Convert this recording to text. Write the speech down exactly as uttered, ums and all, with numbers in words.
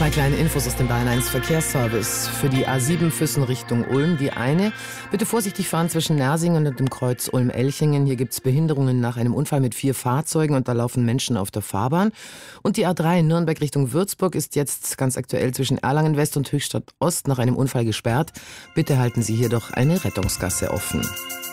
Zwei kleine Infos aus dem Bayern eins Verkehrsservice. Für die A sieben Füssen Richtung Ulm. Die eine, bitte vorsichtig fahren zwischen Nersingen und dem Kreuz Ulm-Elchingen. Hier gibt es Behinderungen nach einem Unfall mit vier Fahrzeugen und da laufen Menschen auf der Fahrbahn. Und die A drei Nürnberg Richtung Würzburg ist jetzt ganz aktuell zwischen Erlangen West und Höchstadt Ost nach einem Unfall gesperrt. Bitte halten Sie hier doch eine Rettungsgasse offen.